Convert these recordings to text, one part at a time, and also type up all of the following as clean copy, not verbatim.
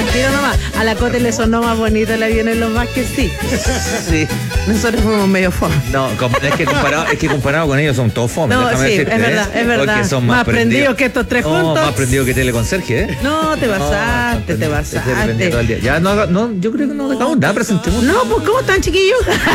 al tiro nomás. A la Cote le sonó más bonito el avión en los Vázquez, sí. Sí. Nosotros fuimos medio fome. No, es que comparado con ellos son todos fome. No, sí, es verdad. Porque son más prendidos que estos tres juntos. Más prendidos que Teleconserje, ¿eh? No, te pasaste. Todo el día. Ya, no, yo creo que no dejamos nada, presentemos. No, pues, ¿cómo están, chiquillos?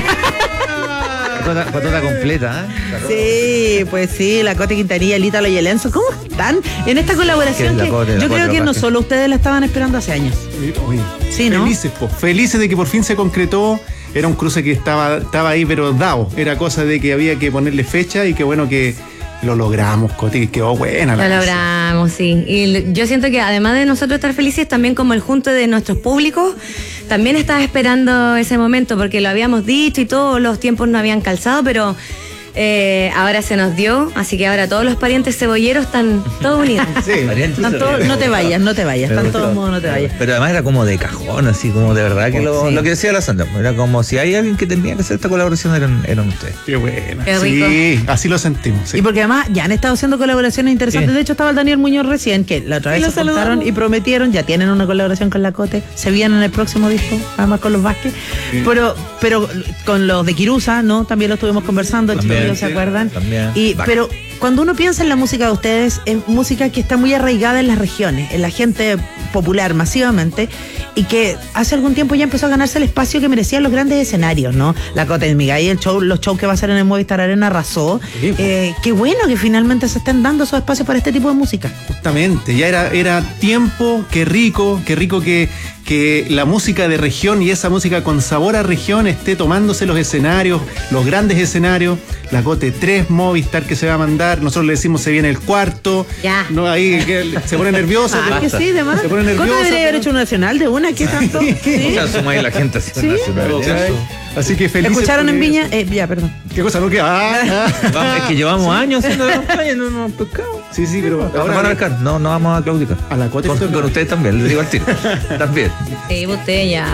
Patota completa, ¿eh? Sí, pues sí, la Cote Quintanilla, el Ítalo y el Enzo, ¿cómo están en esta colaboración? Que yo creo que no solo ustedes la estaban esperando hace años. Oye, sí, ¿no? Felices de que por fin se concretó. Era un cruce que estaba ahí, pero dado. Era cosa de que había que ponerle fecha y qué bueno que lo logramos, Coti, quedó buena la Lo logramos, sí. Y yo siento que además de nosotros estar felices, también como el junte de nuestros públicos, también estaba esperando ese momento, porque lo habíamos dicho y todos los tiempos no habían calzado, pero ahora se nos dio, así que ahora todos los parientes cebolleros están todos unidos. Sí, están todos, no te vayas, están todos modos, no te vayas. Pero además era como de cajón, así como de verdad que lo que decía la Sandra, era como si hay alguien que tenía que hacer esta colaboración eran ustedes. Qué buena. Qué rico. Sí, así lo sentimos. Sí. Y porque además ya han estado haciendo colaboraciones interesantes. De hecho estaba el Daniel Muñoz recién, que la otra vez se juntaron y prometieron, ya tienen una colaboración con la Cote, se vienen en el próximo disco, además con los Vázquez. Sí. Pero con los de Quirusa, ¿no? También lo estuvimos conversando, chicos, ¿se acuerdan? Pero cuando uno piensa en la música de ustedes, es música que está muy arraigada en las regiones, en la gente popular masivamente, y que hace algún tiempo ya empezó a ganarse el espacio que merecían los grandes escenarios, ¿no? La Cote de Miguel, los shows que va a hacer en el Movistar Arena arrasó. Sí. Qué bueno que finalmente se estén dando esos espacios para este tipo de música. Justamente, ya era tiempo, qué rico que la música de región y esa música con sabor a región esté tomándose los escenarios, los grandes escenarios. La Cote 3 Movistar que se va a mandar, nosotros le decimos se viene el cuarto. Ya. No, ahí se pone nerviosa. Que sí, de más. Se pone nerviosa. ¿Cómo debería haber hecho un nacional de una? ¿Qué tanto? ¿Sí? Ya suma ahí la gente así. ¿Sí? Nacional. Así que felices. ¿Escucharon en Viña? Ya, perdón. ¿Qué cosa? ¿No? Es que llevamos años haciendo la campaña, no hemos pescado. Sí, pero ahora no vamos a claudicar. A la Cote con ustedes también, les digo al tiro. También. Sí, usted ya.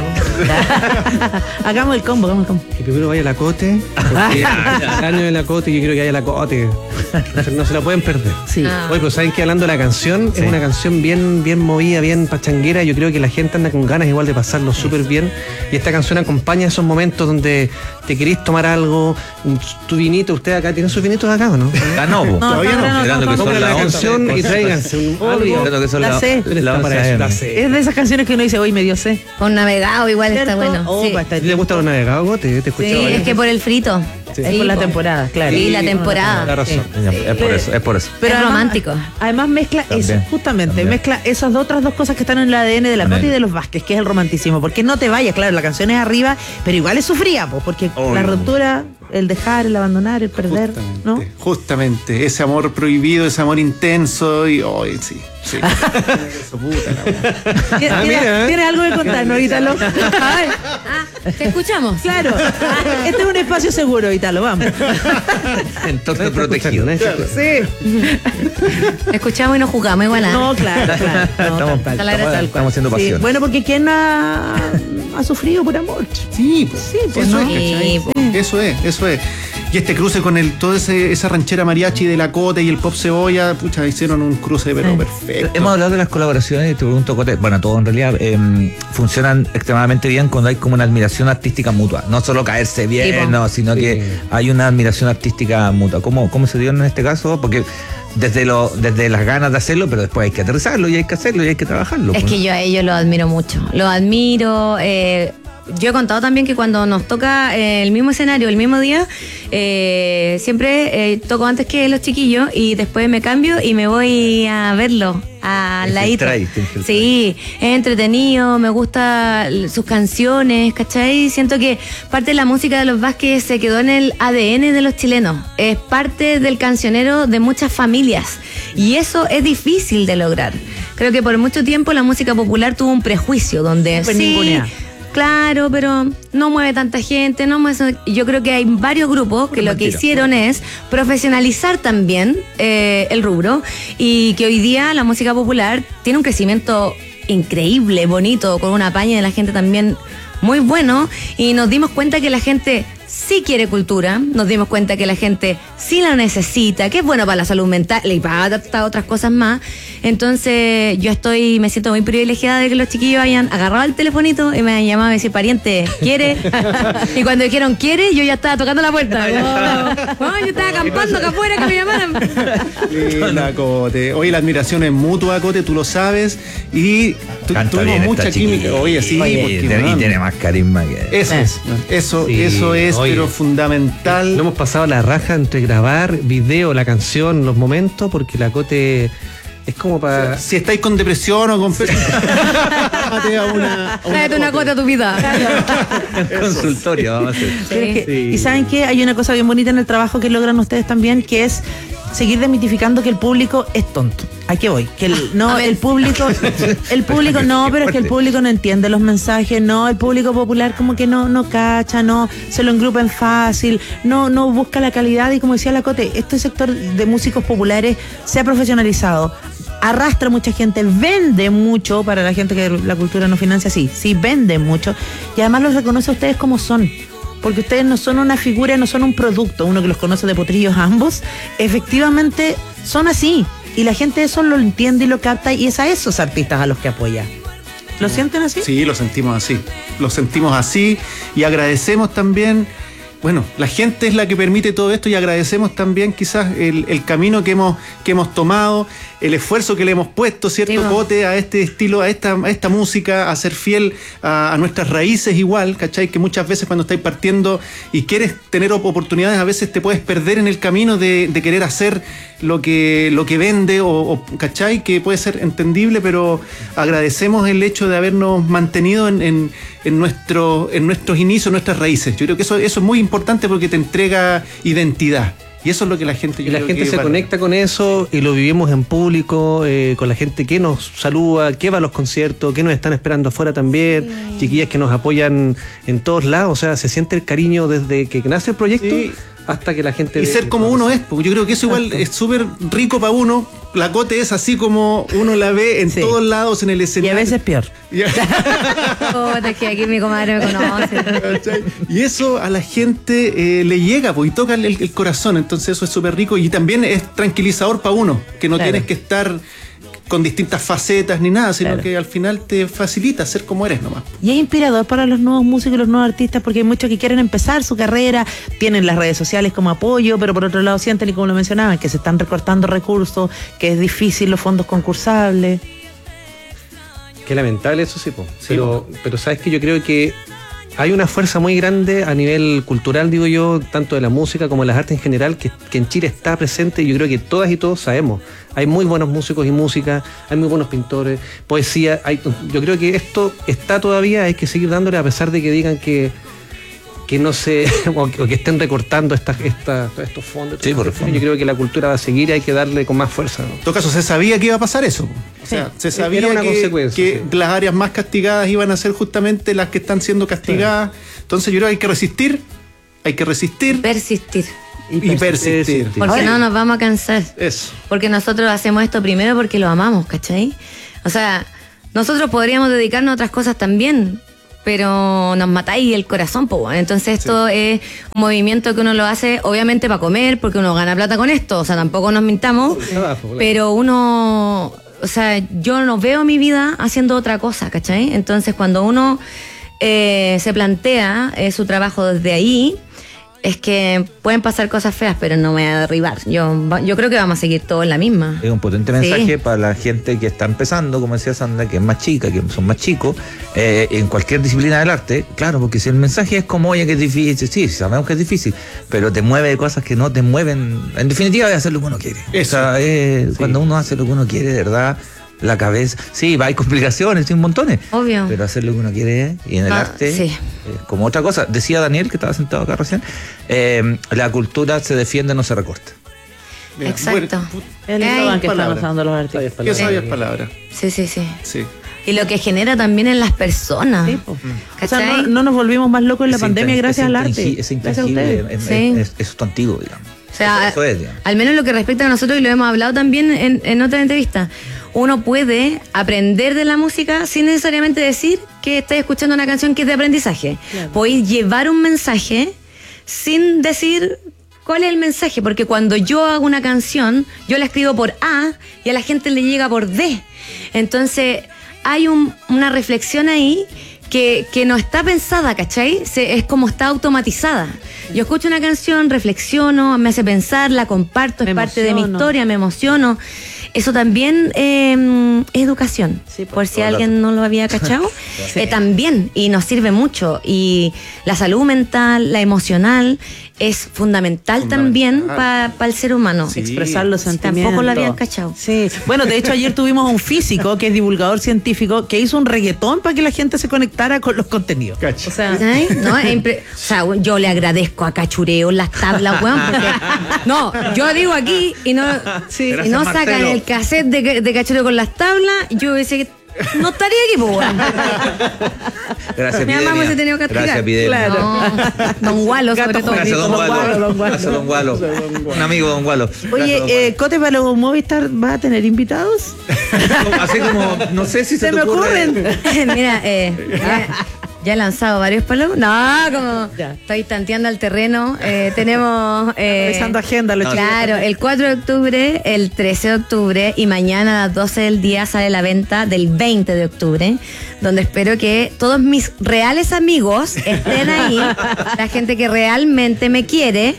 Hagamos el combo. Que primero vaya la Cote. El año de la Cote, yo quiero que vaya la Cote. No se la pueden perder. Sí. Oye, pero saben que hablando de la canción, es una canción bien movida, bien pachanguera. Yo creo que la gente anda con ganas igual de pasarlo súper bien. Y esta canción acompaña esos momentos donde te querés tomar algo, tu vinito. Usted acá tiene sus vinitos acá, ¿o no? No, todavía no. Esperando que son la canción y tráiganse un obvio. La C. Es de esas canciones que uno dice, hoy me dio C. Con navegado igual está bueno. Sí. ¿Te gustan los navegados, Cote? ¿Te escuchaba? Sí, es que por el frito. Sí. Es por la temporada, claro. Sí, la temporada. La razón. Sí. Es por eso. Pero es romántico. Además mezcla eso, justamente, mezcla esas otras dos cosas que están en el ADN de la Cote y de los Vázquez, que es el romanticismo. Porque no te vayas, claro, la canción es arriba, pero igual es sufría, porque la ruptura, el dejar, el abandonar, el perder, ¿no? Justamente, ese amor prohibido, ese amor intenso y hoy sí. Eso, puta, ¿Tienes algo que contarnos, Ítalo? ¿Te escuchamos? Claro. Este es un espacio seguro, Ítalo, vamos. Entonces protegido. Sí. Escuchamos y nos jugamos igual. No, claro. Estamos haciendo pasión. Sí. Bueno, porque ¿quién ha sufrido por amor? Sí, pues eso es. Eso es. Y este cruce con toda esa ranchera mariachi de la Cote y el pop cebolla, pucha, hicieron un cruce pero perfecto. Hemos hablado de las colaboraciones y te pregunto, Cote, bueno, todo en realidad funcionan extremadamente bien cuando hay como una admiración artística mutua. No solo caerse bien, sino que hay una admiración artística mutua. ¿Cómo se dio en este caso? Porque desde las ganas de hacerlo, pero después hay que aterrizarlo y hay que hacerlo y hay que trabajarlo. Es que yo a ellos los admiro mucho. Los admiro. Yo he contado también que cuando nos toca el mismo escenario, el mismo día, siempre toco antes que los chiquillos y después me cambio y me voy a verlo al ladito. Sí, es entretenido, me gustan sus canciones, ¿cachai? Siento que parte de la música de los Vázquez se quedó en el ADN de los chilenos. Es parte del cancionero de muchas familias y eso es difícil de lograr. Creo que por mucho tiempo la música popular tuvo un prejuicio donde claro, pero no mueve tanta gente, yo creo que hay varios grupos que lo que hicieron es profesionalizar también el rubro y que hoy día la música popular tiene un crecimiento increíble, bonito, con una paña de la gente también muy bueno y nos dimos cuenta que la gente sí quiere cultura, nos dimos cuenta que la gente sí la necesita, que es bueno para la salud mental y para otras cosas más. Entonces yo me siento muy privilegiada de que los chiquillos hayan agarrado el telefonito y me hayan llamado a decir, pariente, ¿quiere? Y cuando dijeron ¿quiere? Yo ya estaba tocando la puerta. Yo estaba acampando acá afuera que me llamaran. Linda, Cote. Oye, la admiración es mutua, Cote, tú lo sabes. Y tuvimos mucha química. Oye, sí, y tiene más carisma que... Eso es, oye, pero fundamental. Lo hemos pasado a la raja entre grabar, video, la canción, los momentos, porque la Cote es como para... Si estáis con depresión o con... Tráete una Cote a tu vida. Consultorio, vamos a hacer. Y ¿saben qué? Hay una cosa bien bonita en el trabajo que logran ustedes también, que es seguir desmitificando que el público es tonto. ¿A qué voy? Que el público no, pero es que el público no entiende los mensajes, no, el público popular como que no cacha, no, se lo engrupen fácil, no busca la calidad, y como decía la Cote, este sector de músicos populares se ha profesionalizado, arrastra mucha gente, vende mucho para la gente que la cultura no financia, sí vende mucho, y además los reconoce a ustedes como son. Porque ustedes no son una figura, no son un producto. Uno que los conoce de potrillos ambos, efectivamente son así. Y la gente eso lo entiende y lo capta, y es a esos artistas a los que apoya. ¿Lo sienten así? Sí, lo sentimos así. Lo sentimos así y agradecemos también. Bueno, la gente es la que permite todo esto, y agradecemos también quizás el camino que hemos tomado, el esfuerzo que le hemos puesto, ¿cierto, Cote? A este estilo, a esta música, a ser fiel a nuestras raíces igual, ¿cachai? Que muchas veces cuando estáis partiendo y quieres tener oportunidades, a veces te puedes perder en el camino de querer hacer lo que vende, ¿cachai? Que puede ser entendible, pero agradecemos el hecho de habernos mantenido en nuestros inicios, nuestras raíces. Yo creo que eso es muy importante porque te entrega identidad. Y eso es lo que la gente... La gente se conecta con eso y lo vivimos en público, con la gente que nos saluda, que va a los conciertos, que nos están esperando afuera también, chiquillas que nos apoyan en todos lados. O sea, se siente el cariño desde que nace el proyecto hasta que la gente... Y ser como uno es, porque yo creo que eso igual es súper rico para uno. La Cote es así como uno la ve en todos lados en el escenario. Y a veces peor. Es que aquí mi comadre me conoce. Y eso a la gente le llega, pues, y toca el corazón. Entonces eso es súper rico y también es tranquilizador para uno, que no tienes que estar con distintas facetas ni nada, sino que al final te facilita ser como eres nomás. Y es inspirador para los nuevos músicos y los nuevos artistas, porque hay muchos que quieren empezar su carrera, tienen las redes sociales como apoyo, pero por otro lado sienten, y como lo mencionaban, que se están recortando recursos, que es difícil los fondos concursables. Qué lamentable eso, sí, pero sabes que yo creo que hay una fuerza muy grande a nivel cultural, digo yo, tanto de la música como de las artes en general, que en Chile está presente, y yo creo que todas y todos sabemos. Hay muy buenos músicos y música, hay muy buenos pintores, poesía. Yo creo que esto está todavía, hay que seguir dándole, a pesar de que digan que no se o que estén recortando estos fondos. Sí, por el fondo. Yo creo que la cultura va a seguir y hay que darle con más fuerza, ¿no? En todo caso, se sabía que iba a pasar eso. O sea, se sabía que las áreas más castigadas iban a ser justamente las que están siendo castigadas. Sí. Entonces yo creo que hay que resistir. Persistir. Y persistir. Porque no nos vamos a cansar. Eso. Porque nosotros hacemos esto primero porque lo amamos, ¿cachai? O sea, nosotros podríamos dedicarnos a otras cosas también, pero nos matáis el corazón, pues. Entonces esto es un movimiento que uno lo hace obviamente para comer, porque uno gana plata con esto, o sea, tampoco nos mintamos, pero uno, o sea, yo no veo mi vida haciendo otra cosa, ¿cachai? Entonces cuando uno se plantea su trabajo desde ahí, es que pueden pasar cosas feas, pero no me voy a derribar. Yo creo que vamos a seguir todos en la misma. Es un potente mensaje para la gente que está empezando, como decía Sandra, que es más chica, que son más chicos, en cualquier disciplina del arte. Claro, porque si el mensaje es como, oye, que es difícil, sí, sabemos que es difícil, pero te mueve de cosas que no te mueven. En definitiva, es hacer lo que uno quiere. Eso. O sea, cuando uno hace lo que uno quiere, de verdad, la cabeza, sí, hay complicaciones, sí, un montones. Obvio. Pero hacer lo que uno quiere, y en el arte, como otra cosa. Decía Daniel, que estaba sentado acá recién, la cultura se defiende, no se recorta. Mira, exacto. Es el eslogan que están usando los artistas. Qué sabias palabras. Sí. Y lo que genera también en las personas. Sí, o sea, no nos volvimos más locos en la pandemia gracias al arte. Es intangible, es tu antiguo, digamos. O sea, al menos lo que respecta a nosotros, y lo hemos hablado también en otra entrevista, uno puede aprender de la música sin necesariamente decir que estás escuchando una canción que es de aprendizaje. Claro. Podéis llevar un mensaje sin decir cuál es el mensaje, porque cuando yo hago una canción, yo la escribo por A y a la gente le llega por D. Entonces hay una reflexión ahí que no está pensada, ¿cachai? Es como está automatizada. Yo escucho una canción, reflexiono, me hace pensar, la comparto, es parte de mi historia, me emociono. Eso también es educación, sí, por si alguien no lo había cachado. Sí. También, y nos sirve mucho. Y la salud mental, la emocional, es fundamental también para el ser humano. Sí. Expresar los sentimientos. Tampoco lo habían cachado. Sí. Bueno, de hecho ayer tuvimos un físico que es divulgador científico que hizo un reggaetón para que la gente se conectara con los contenidos. O sea, no, yo le agradezco a Cachureo las tablas, weón, porque no, yo digo aquí y no, y no sacan el cassette de Cachureo con las tablas, yo decía que no estaría aquí, pues, weón. Gracias, mi mamá se tenía que castigar. Claro. No, don Gualo, sobre todo. Gracias, don Gualo. Gracias, don Gualo. Un amigo, don Gualo. Oye, Cote, para los Movistar, ¿va a tener invitados? Así como, no sé si se me te ocurren. Mira, ya he lanzado varios palos. No, como estoy tanteando el terreno. Tenemos. Revisando agenda, los chicos. Claro, el 4 de octubre, el 13 de octubre y mañana a las 12 del día sale la venta del 20 de octubre, donde espero que todos mis reales amigos estén ahí, la gente que realmente me quiere,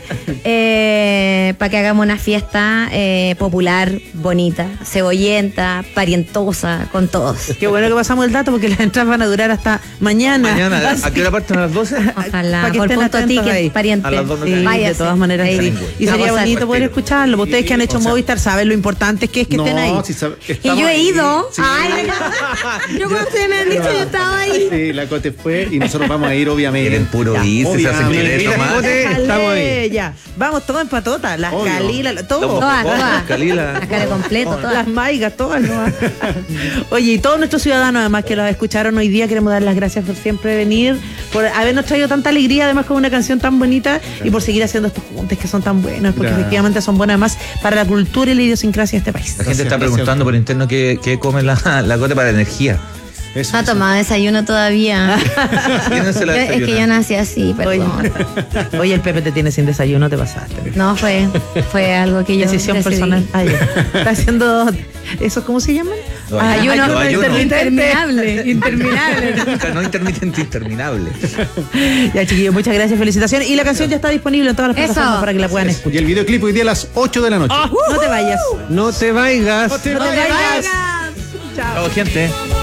para que hagamos una fiesta popular, bonita, cebollenta, parientosa, con todos. Qué bueno que pasamos el dato porque las entradas van a durar hasta mañana. ¿A qué hora parten? ¿A las 12? Ojalá, que por estén punto atentos ticket, ahí. pariente. A las 2 Sí, de todas maneras, sí. Y sería bonito poder escucharlo. Ustedes que han hecho Movistar saben lo importante que es que estén ahí. Y yo he ido. Sí. Ay, yo cuando ustedes me han dicho, yo estaba ahí. Sí, la Cote fue y nosotros vamos a ir, obviamente. Quieren puro irse, se hacen querer nomás. Estamos ahí. Ya. Vamos todos en patota. Las Obvio. calilas, todo. Todas. Calila. La cara completo, todas. Las maigas, todas. ¿No? Oye, y todos nuestros ciudadanos, además, que los escucharon hoy día, queremos dar las gracias por siempre venir, por habernos traído tanta alegría, además con una canción tan bonita, y por seguir haciendo estos juntes que son tan buenos, porque efectivamente son buenos además para la cultura y la idiosincrasia de este país. La gente está preguntando por interno qué come la Cote para la energía. No ha tomado desayuno todavía. Es que yo nací así, perdón. Oye, el Pepe te tiene sin desayuno, te pasaste. No, fue algo que yo Decisión decidí. personal. Ah, ya. Está haciendo ¿eso cómo se llaman? Ayuno interminable. No intermitente, interminable. Ya, chiquillos, muchas gracias, felicitaciones. Y la canción ya está disponible en todas las plataformas para que la puedan escuchar. Y el videoclip hoy día a las 8 de la noche. No te vayas. No te vayas. No te No te vayas. vayas. Chao, gente.